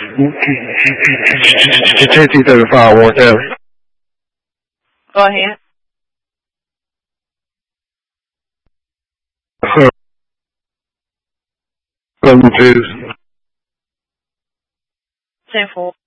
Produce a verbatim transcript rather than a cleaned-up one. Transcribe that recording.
T T thirty-five, Warren County. Go ahead. Seven two. Ten four.